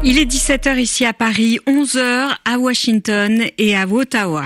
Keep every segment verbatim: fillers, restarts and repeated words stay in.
Il est dix-sept heures ici à Paris, onze heures à Washington et à Ottawa.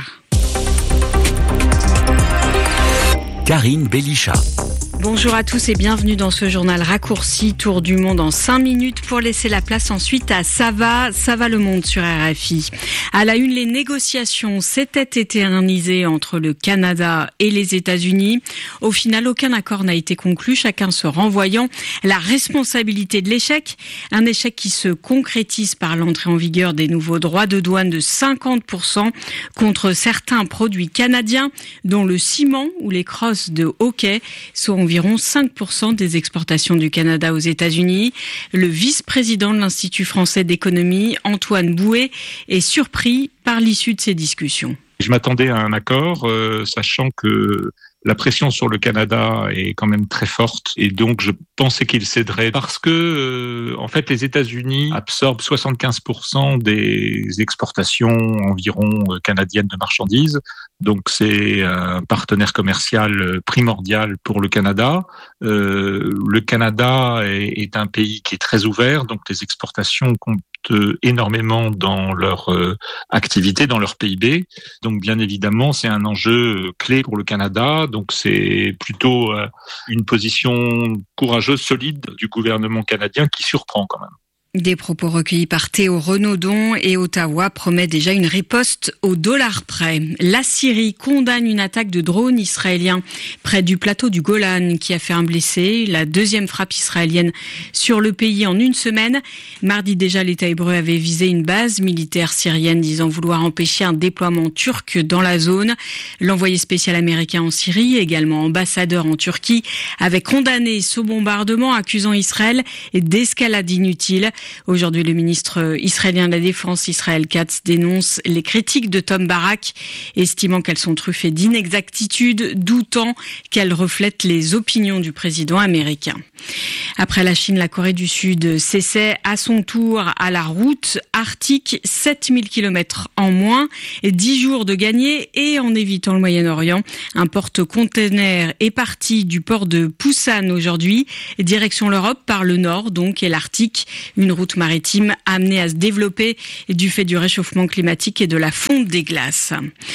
Karine Bélichat. Bonjour à tous et bienvenue dans ce journal raccourci Tour du monde en cinq minutes pour laisser la place ensuite à Ça va, Ça va le monde sur R F I. À la une, les négociations s'étaient éternisées entre le Canada et les États-Unis. Au final, aucun accord n'a été conclu, chacun se renvoyant la responsabilité de l'échec. Un échec qui se concrétise par l'entrée en vigueur des nouveaux droits de douane de cinquante pour cent contre certains produits canadiens, dont le ciment ou les crosses de hockey, soit environ cinq pour cent des exportations du Canada aux États-Unis. Le vice-président de l'Institut français d'économie, Antoine Bouet, est surpris par l'issue de ces discussions. Je m'attendais à un accord, euh, sachant que la pression sur le Canada est quand même très forte et donc je pensais qu'il céderait parce que euh, en fait les États-Unis absorbent soixante-quinze pour cent des exportations environ euh, canadiennes de marchandises. Donc c'est un partenaire commercial primordial pour le Canada. Euh, le Canada est, est un pays qui est très ouvert, donc les exportations comptent énormément dans leur euh, activité, dans leur P I B. Donc bien évidemment, c'est un enjeu clé pour le Canada. Donc c'est plutôt euh, une position courageuse, solide du gouvernement canadien qui surprend quand même. Des propos recueillis par Théo Renaudon et Ottawa promet déjà une riposte au dollar près. La Syrie condamne une attaque de drone israélien près du plateau du Golan qui a fait un blessé. La deuxième frappe israélienne sur le pays en une semaine. Mardi déjà, l'État hébreu avait visé une base militaire syrienne disant vouloir empêcher un déploiement turc dans la zone. L'envoyé spécial américain en Syrie, également ambassadeur en Turquie, avait condamné ce bombardement accusant Israël d'escalade inutile. Aujourd'hui, le ministre israélien de la Défense, Israël Katz, dénonce les critiques de Tom Barak, estimant qu'elles sont truffées d'inexactitudes, doutant qu'elles reflètent les opinions du président américain. Après la Chine, la Corée du Sud s'essaie à son tour à la route arctique, sept mille kilomètres en moins, dix jours de gagnés et en évitant le Moyen-Orient. Un porte-container est parti du port de Pusan aujourd'hui, direction l'Europe par le nord donc et l'Arctique. Une route maritime amenée à se développer du fait du réchauffement climatique et de la fonte des glaces.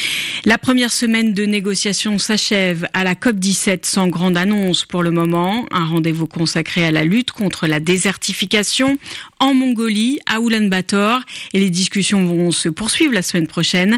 La première semaine de négociations s'achève à la COP dix-sept sans grande annonce pour le moment. Un rendez-vous consacré à la lutte contre la désertification en Mongolie, à Oulan-Bator. Et les discussions vont se poursuivre la semaine prochaine.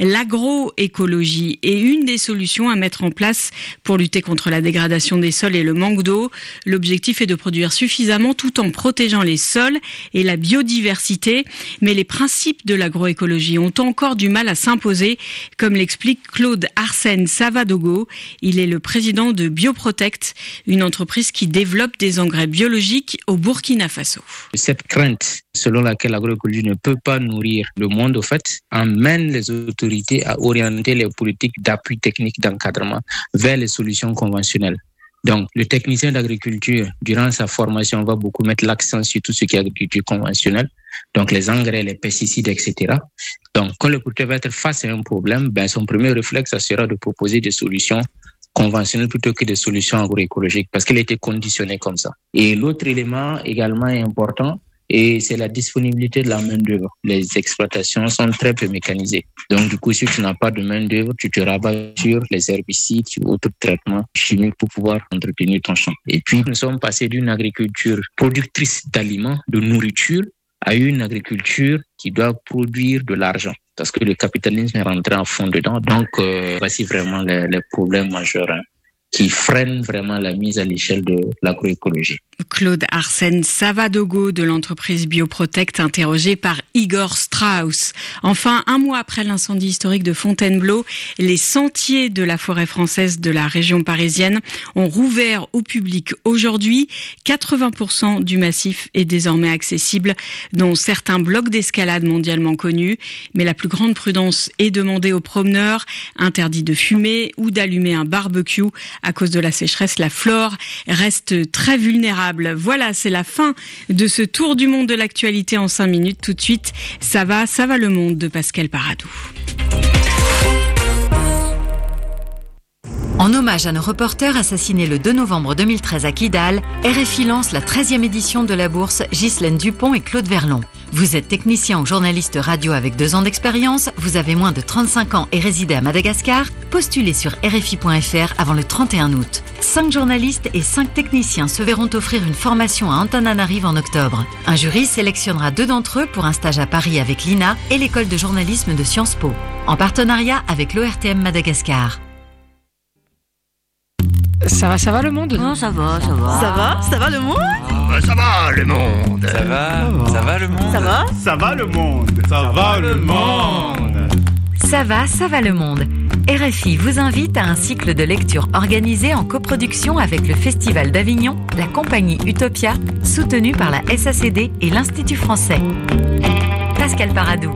L'agroécologie est une des solutions à mettre en place pour lutter contre la dégradation des sols et le manque d'eau. L'objectif est de produire suffisamment tout en protégeant les sols et la biodiversité. Mais les principes de l'agroécologie ont encore du mal à s'imposer, comme l'explique Claude Arsène Savadogo. Il est le président de Bioprotect, une entreprise qui développe des engrais biologiques au Burkina Faso. Cette crainte selon laquelle l'agroécologie ne peut pas nourrir le monde, au fait, amène les autorités à orienter les politiques d'appui technique d'encadrement vers les solutions conventionnelles. Donc, le technicien d'agriculture, durant sa formation, va beaucoup mettre l'accent sur tout ce qui est agriculture conventionnelle, donc les engrais, les pesticides, et cetera. Donc, quand le producteur va être face à un problème, ben, son premier réflexe, ça sera de proposer des solutions conventionnelles plutôt que des solutions agroécologiques, parce qu'elle était conditionnée comme ça. Et l'autre élément également important, et c'est la disponibilité de la main-d'œuvre. Les exploitations sont très peu mécanisées. Donc, du coup, si tu n'as pas de main-d'œuvre, tu te rabats sur les herbicides, sur autres traitements chimiques pour pouvoir entretenir ton champ. Et puis, nous sommes passés d'une agriculture productrice d'aliments, de nourriture, à une agriculture qui doit produire de l'argent. Parce que le capitalisme est rentré en fond dedans. Donc, euh, voici vraiment les, les problèmes majeurs hein, qui freinent vraiment la mise à l'échelle de l'agroécologie. Claude Arsène Savadogo de l'entreprise Bioprotect, interrogé par Igor Strauss. Enfin, un mois après l'incendie historique de Fontainebleau, les sentiers de la forêt française de la région parisienne ont rouvert au public aujourd'hui. quatre-vingts pour cent du massif est désormais accessible, dont certains blocs d'escalade mondialement connus. Mais la plus grande prudence est demandée aux promeneurs. Interdit de fumer ou d'allumer un barbecue. À cause de la sécheresse, la flore reste très vulnérable. Voilà, c'est la fin de ce tour du monde de l'actualité en cinq minutes. Tout de suite, ça va, ça va le monde de Pascal Paradou. En hommage à nos reporters assassinés le deux novembre deux mille treize à Kidal, R F I lance la treizième édition de la bourse Ghislaine Dupont et Claude Verlon. Vous êtes technicien ou journaliste radio avec deux ans d'expérience, vous avez moins de trente-cinq ans et résidez à Madagascar, postulez sur R F I point F R avant le trente et un août. Cinq journalistes et cinq techniciens se verront offrir une formation à Antananarive en octobre. Un jury sélectionnera deux d'entre eux pour un stage à Paris avec l'I N A et l'école de journalisme de Sciences Po, en partenariat avec l'O R T M Madagascar. Ça va, ça va le monde? Non, ça va, ça va. Ça va? Ça va le monde? Ah, ça va le monde. Ça va? Ça va le monde? Ça va? Ça va le monde. Ça va le monde. Ça va, ça va le monde. R F I vous invite à un cycle de lecture organisé en coproduction avec le Festival d'Avignon, la compagnie Utopia, soutenue par la S A C D et l'Institut français. Pascal Paradou.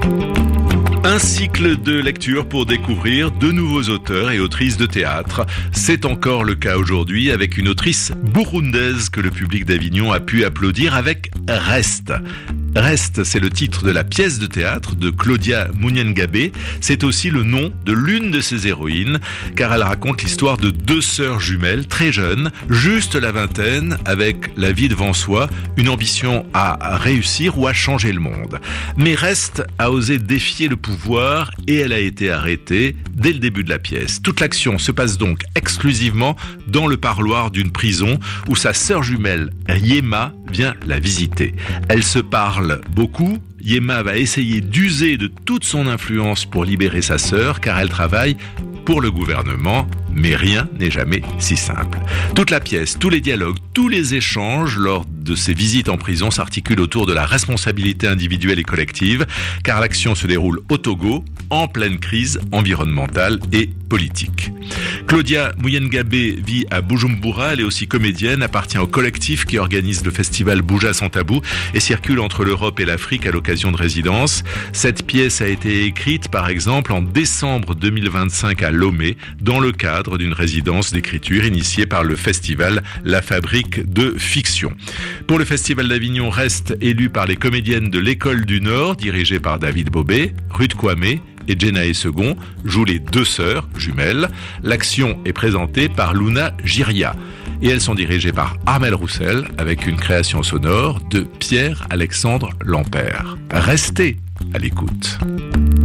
Un cycle de lecture pour découvrir de nouveaux auteurs et autrices de théâtre. C'est encore le cas aujourd'hui avec une autrice burundaise que le public d'Avignon a pu applaudir avec Reste. Reste, c'est le titre de la pièce de théâtre de Claudia Munyengabe. C'est aussi le nom de l'une de ses héroïnes, car elle raconte l'histoire de deux sœurs jumelles très jeunes, juste la vingtaine, avec la vie devant soi, une ambition à réussir ou à changer le monde. Mais Reste a osé défier le pouvoir et elle a été arrêtée dès le début de la pièce. Toute l'action se passe donc exclusivement dans le parloir d'une prison où sa sœur jumelle Yema vient la visiter. Elle se parle beaucoup. Yema va essayer d'user de toute son influence pour libérer sa sœur car elle travaille pour le gouvernement, mais rien n'est jamais si simple. Toute la pièce, tous les dialogues, tous les échanges lors de ces visites en prison s'articulent autour de la responsabilité individuelle et collective, car l'action se déroule au Togo, en pleine crise environnementale et politique. Claudia Munyengabe vit à Bujumbura, elle est aussi comédienne, appartient au collectif qui organise le festival Buja Sans Tabou et circule entre l'Europe et l'Afrique à l'occasion de résidences. Cette pièce a été écrite par exemple en décembre deux mille vingt-cinq à Lomé, dans le cadre d'une résidence d'écriture initiée par le festival La Fabrique de Fiction. Pour le festival d'Avignon, Reste élu par les comédiennes de l'École du Nord, dirigée par David Bobet, Ruth Kwame et Jenae Second, jouent les deux sœurs jumelles. L'action est présentée par Luna Giria. Et elles sont dirigées par Armel Roussel avec une création sonore de Pierre-Alexandre Lampert. Restez à l'écoute.